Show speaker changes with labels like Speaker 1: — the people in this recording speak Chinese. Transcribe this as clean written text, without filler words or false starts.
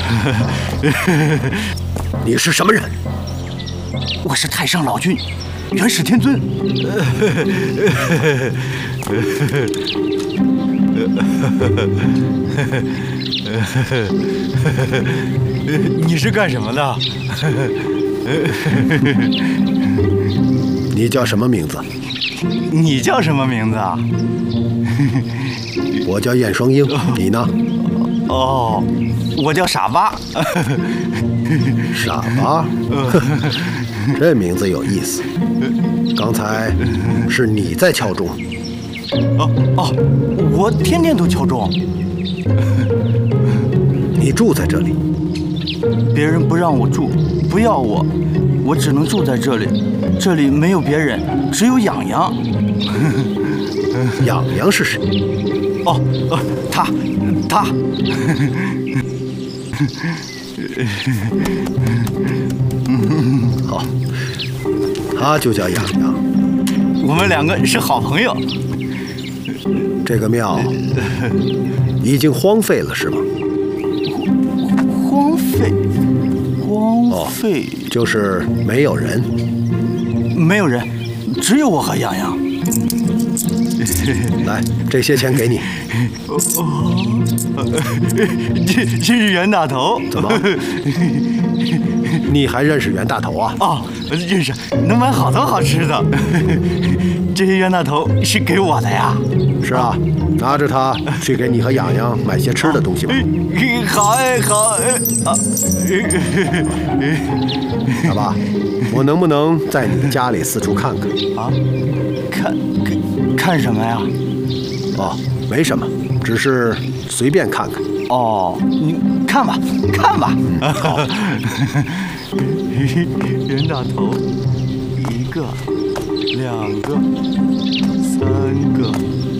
Speaker 1: 你是什么人？
Speaker 2: 我是太上老君，元始天尊。你是干什么的？
Speaker 1: 你叫什么名字？
Speaker 2: 你叫什么名字啊？
Speaker 1: 我叫燕双鹰，你呢？
Speaker 2: 哦，我叫傻八。
Speaker 1: 傻八，这名字有意思。刚才是你在敲钟。
Speaker 2: 哦，我天天都敲钟。
Speaker 1: 你住在这里？
Speaker 2: 别人不让我住，不要我，我只能住在这里。这里没有别人，只有痒痒。
Speaker 1: 痒痒是谁？
Speaker 2: 哦，他。
Speaker 1: 好，他就叫痒痒。
Speaker 2: 我们两个是好朋友。
Speaker 1: 这个庙已经荒废了，是吗？
Speaker 2: 荒废，
Speaker 1: 就是没有人。
Speaker 2: 没有人，只有我和痒痒。
Speaker 1: 来，这些钱给你。
Speaker 2: 这是袁大头。
Speaker 1: 怎么？你还认识袁大头啊？
Speaker 2: 哦，认识，能买好多好吃的。这些袁大头是给我的呀。
Speaker 1: 是啊，拿着它去给你和痒痒买些吃的东西吧。
Speaker 2: 好哎，好哎。
Speaker 1: 好吧，我能不能在你家里四处看看？
Speaker 2: 啊？看什么呀？
Speaker 1: 哦，没什么，只是随便看看。
Speaker 2: 哦，你看吧，看吧。
Speaker 1: 好。
Speaker 2: 袁大头，1个、2个、3个、